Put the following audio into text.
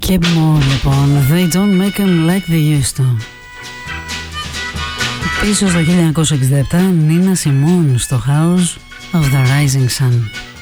Και more λοιπόν, they don't make them like they used to. Πίσω στο 1967, Nina Simone στο House of the Rising Sun.